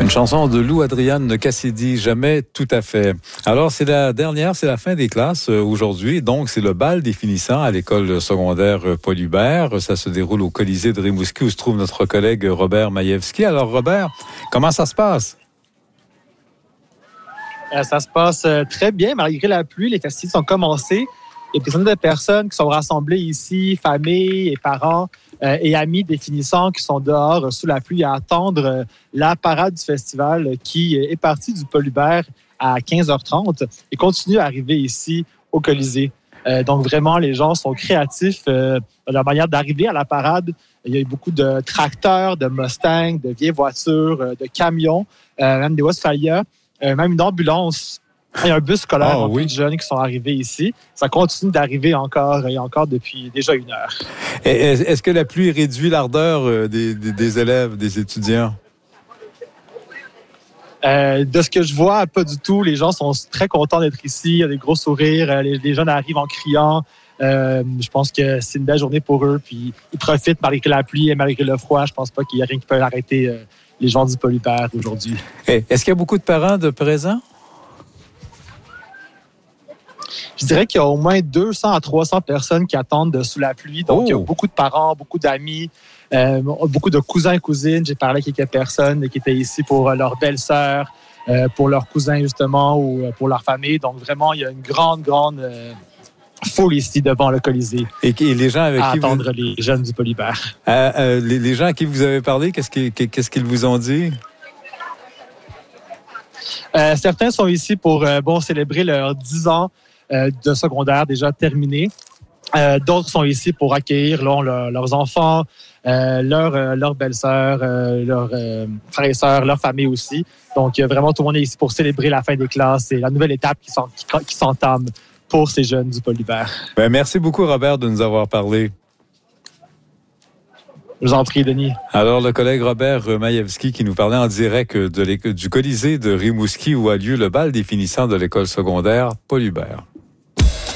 Une chanson de Lou Adriane Cassidy, Jamais tout à fait. Alors, c'est la dernière, c'est la fin des classes aujourd'hui. Donc, c'est le bal des finissants à l'école secondaire Paul Hubert. Ça se déroule au Colisée de Rimouski où se trouve notre collègue Robert Majewski. Alors, Robert, comment ça se passe? Ça se passe très bien. Malgré la pluie, les festivités sont commencées. Il y a des centaines de personnes qui sont rassemblées ici, familles et parents et amis des finissants qui sont dehors sous la pluie à attendre la parade du festival qui est partie du Paul Hubert à 15h30 et continue à arriver ici au Colisée. Donc vraiment, les gens sont créatifs dans leur manière d'arriver à la parade. Il y a eu beaucoup de tracteurs, de Mustangs, de vieilles voitures, de camions, même des Westphalia, même une ambulance. Il y a un bus scolaire de jeunes qui sont arrivés ici. Ça continue d'arriver encore et encore depuis déjà 1 heure. Est-ce que la pluie réduit l'ardeur des élèves, des étudiants? De ce que je vois, pas du tout. Les gens sont très contents d'être ici. Il y a des gros sourires. Les jeunes arrivent en criant. Je pense que c'est une belle journée pour eux. Puis ils profitent malgré la pluie et malgré le froid. Je pense pas qu'il y a rien qui peut arrêter les gens du Paul Hubert aujourd'hui. Est-ce qu'il y a beaucoup de parents de présents? Je dirais qu'il y a au moins 200 à 300 personnes qui attendent sous la pluie. Donc, il y a beaucoup de parents, beaucoup d'amis, beaucoup de cousins et cousines. J'ai parlé avec quelques personnes qui étaient ici pour leur belle-sœur, pour leurs cousins, justement, ou pour leur famille. Donc, vraiment, il y a une grande foule ici devant le Colisée. Et les gens avec qui attendre les jeunes du Paul Hubert. Les gens à qui vous avez parlé, qu'est-ce qu'ils vous ont dit? Certains sont ici pour célébrer leurs 10 ans de secondaire déjà terminé. D'autres sont ici pour accueillir leurs enfants, leurs belles-sœurs, leurs frères et sœurs, leur famille aussi. Donc, vraiment, tout le monde est ici pour célébrer la fin des classes et la nouvelle étape qui s'entame pour ces jeunes du Paul Hubert. Merci beaucoup, Robert, de nous avoir parlé. Je vous en prie, Denis. Alors, le collègue Robert Majewski qui nous parlait en direct du Colisée de Rimouski où a lieu le bal des finissants de l'école secondaire Paul Hubert.